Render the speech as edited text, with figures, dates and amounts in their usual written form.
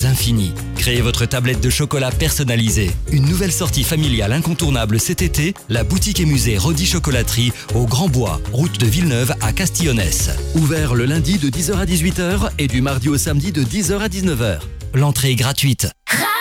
l'infini. Créez votre tablette de chocolat personnalisée. Une nouvelle sortie familiale incontournable cet été, la boutique et musée Rodi Chocolaterie au Grand Bois, route de Villeneuve à Castillonnès. Ouvert le lundi de 10h à 18h et du mardi au samedi de 10h à 19h. L'entrée est gratuite.